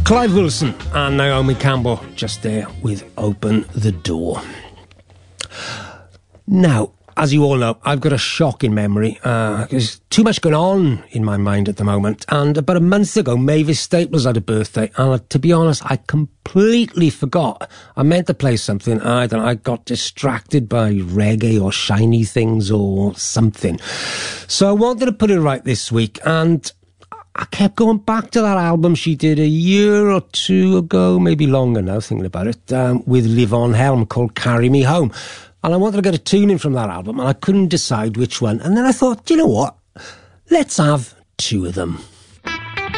Clive Wilson and Naomi Campbell just there with Open the Door. Now, as you all know, I've got a shocking memory. There's too much going on in my mind at the moment. And about a month ago, Mavis Staples had a birthday. And to be honest, I completely forgot. I meant to play something. I got distracted by reggae or shiny things or something. So I wanted to put it right this week. And I kept going back to that album she did a year or two ago, maybe longer now, thinking about it, with Livon Helm, called Carry Me Home. And I wanted to get a tune in from that album, and I couldn't decide which one. And then I thought, you know what? Let's have two of them.